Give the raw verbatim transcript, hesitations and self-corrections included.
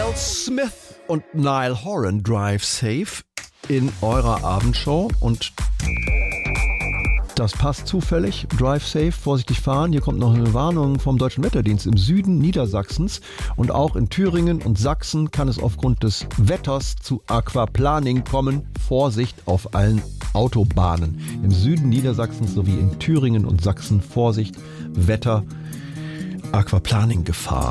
Miles Smith und Niall Horan, Drive Safe, in eurer Abendshow. Und das passt zufällig. Drive Safe, vorsichtig fahren. Hier kommt noch eine Warnung vom Deutschen Wetterdienst. Im Süden Niedersachsens und auch in Thüringen und Sachsen kann es aufgrund des Wetters zu Aquaplaning kommen. Vorsicht auf allen Autobahnen. Im Süden Niedersachsens sowie in Thüringen und Sachsen Vorsicht, Wetter, Aquaplaning-Gefahr.